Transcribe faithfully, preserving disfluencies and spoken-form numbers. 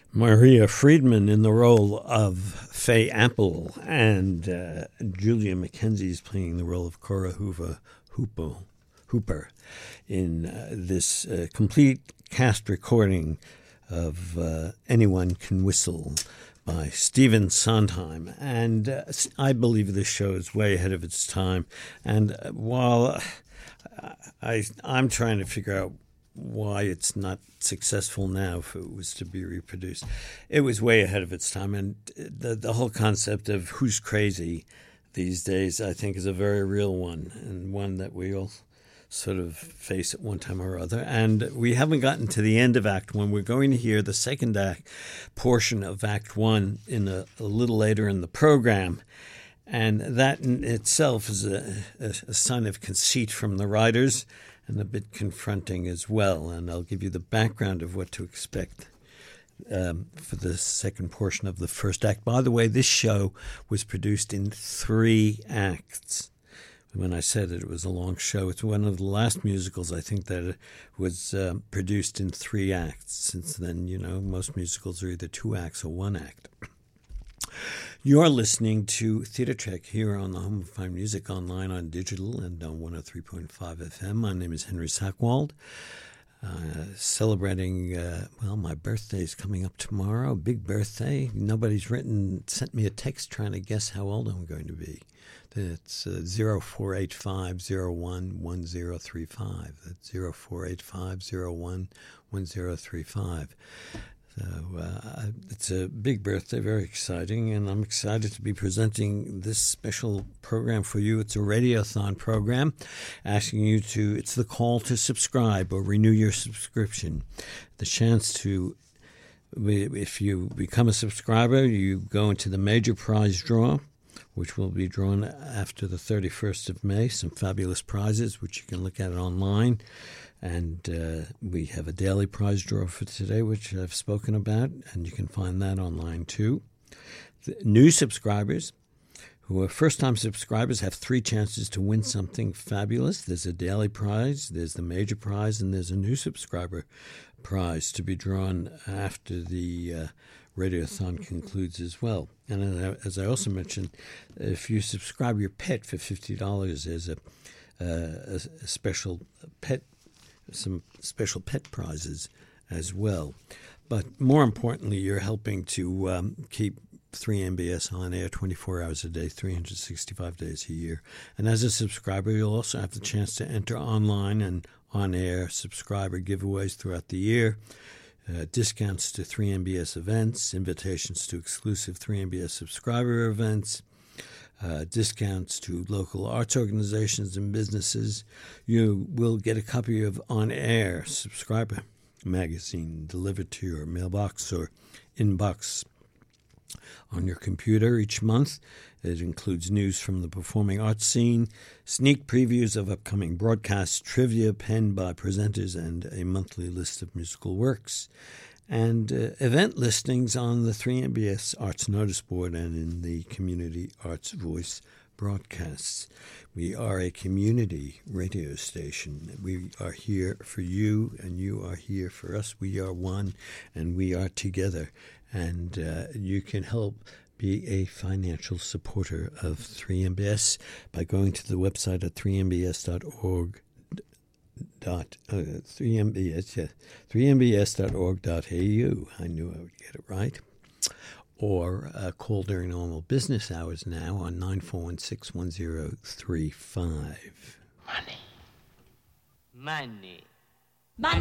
Maria Friedman in the role of Faye Apple, and uh, Julia McKenzie is playing the role of Cora Hoover, Hooper, Hooper in uh, this uh, complete cast recording of uh, Anyone Can Whistle by Stephen Sondheim. And uh, I believe this show is way ahead of its time. And uh, while I, I'm trying to figure out why it's not successful now if it was to be reproduced, it was way ahead of its time. And the the whole concept of who's crazy these days, I think, is a very real one, and one that we all sort of face at one time or other. And we haven't gotten to the end of Act One. We're going to hear the second act portion of Act One in a, a little later in the program. And that in itself is a, a, a sign of conceit from the writers, and a bit confronting as well. And I'll give you the background of what to expect um, for the second portion of the first act. By the way, this show was produced in three acts. When I said it, it was a long show. It's one of the last musicals, I think, that was uh, produced in three acts. Since then, you know, most musicals are either two acts or one act. You're listening to Theatre Trek here on the Home of Fine Music, online on digital and on one oh three point five F M. My name is Henry Sackwald, uh, celebrating, uh, well, my birthday is coming up tomorrow, big birthday. Nobody's written, sent me a text trying to guess how old I'm going to be. It's uh, zero four eight five zero one one zero three five. That's zero four eight five zero one one zero three five. So uh, it's a big birthday, very exciting, and I'm excited to be presenting this special program for you. It's a radiothon program asking you to, it's the call to subscribe or renew your subscription. The chance to, if you become a subscriber, you go into the major prize draw, which will be drawn after the thirty-first of May, some fabulous prizes, which you can look at online. And uh, we have a daily prize draw for today, which I've spoken about, and you can find that online too. The new subscribers who are first-time subscribers have three chances to win something fabulous. There's a daily prize, there's the major prize, and there's a new subscriber prize to be drawn after the uh, Radiothon concludes as well. And as I also mentioned, if you subscribe your pet for fifty dollars, there's a, uh, a, a special pet some special pet prizes as well. But more importantly, you're helping to um, keep three M B S on air twenty-four hours a day, three hundred sixty-five days a year. And as a subscriber, you'll also have the chance to enter online and on-air subscriber giveaways throughout the year, uh, discounts to three M B S events, invitations to exclusive three M B S subscriber events, Uh, discounts to local arts organizations and businesses. You will get a copy of On Air Subscriber magazine delivered to your mailbox or inbox on your computer each month. It includes news from the performing arts scene, sneak previews of upcoming broadcasts, trivia penned by presenters, and a monthly list of musical works, and uh, event listings on the three M B S Arts Notice Board and in the Community Arts Voice broadcasts. We are a community radio station. We are here for you, and you are here for us. We are one, and we are together. And uh, you can help be a financial supporter of three M B S by going to the website at three m b s dot org. Dot uh, three M B S yeah, three m b s dot org dot a u. I knew I would get it right. Or uh, call during normal business hours now on nine four one six one zero three five. Money. Money.